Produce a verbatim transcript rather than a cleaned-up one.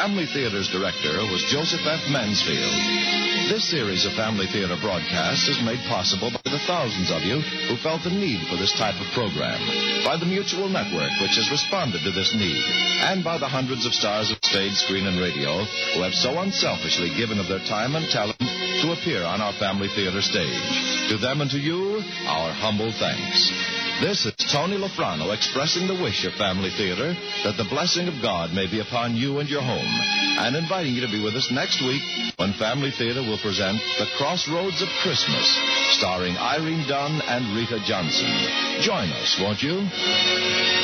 Family Theater's director was Joseph F. Mansfield. This series of Family Theater broadcasts is made possible by the thousands of you who felt the need for this type of program, by the Mutual Network, which has responded to this need, and by the hundreds of stars of stage, screen, and radio who have so unselfishly given of their time and talent to appear on our Family Theater stage. To them and to you, our humble thanks. This is Tony Lafrano expressing the wish of Family Theater that the blessing of God may be upon you and your home, and inviting you to be with us next week when Family Theater will present The Crossroads of Christmas, starring Irene Dunn and Rita Johnson. Join us, won't you?